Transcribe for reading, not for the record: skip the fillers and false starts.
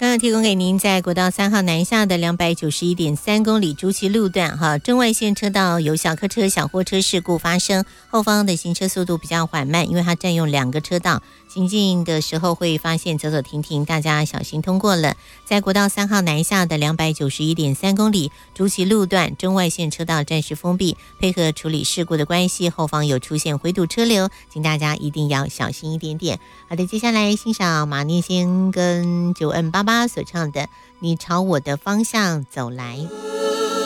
刚刚提供给您在国道3号南下的291.3公里朱旗路段中外线车道有小客车、小货车事故发生，后方的行车速度比较缓慢，因为它占用2个车道，行进的时候会发现走走停停，大家小心通过了。在国道3号南下的291.3公里朱旗路段中外线车道暂时封闭，配合处理事故的关系，后方有出现回堵车流，请大家一定要小心一点点。好的，接下来欣赏马念先跟9N88所唱的《你朝我的方向走来》。